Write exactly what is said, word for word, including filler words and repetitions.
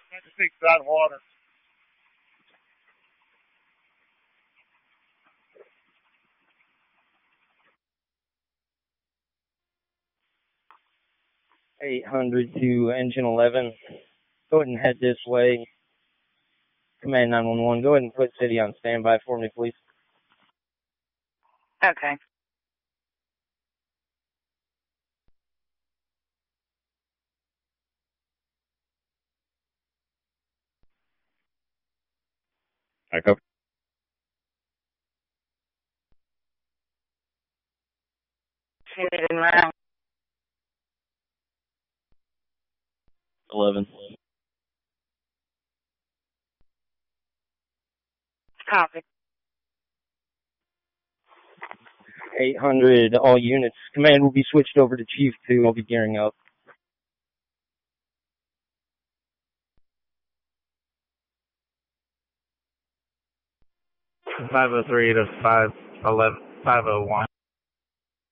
That's six out water. eight hundred to engine eleven. Go ahead and head this way. Command nine one one, go ahead and put city on standby for me, please. Okay. Echo. Shooting around. eleven. Copy. eight hundred, all units. Command will be switched over to Chief two. I'll be gearing up. five oh three to five eleven, five oh one.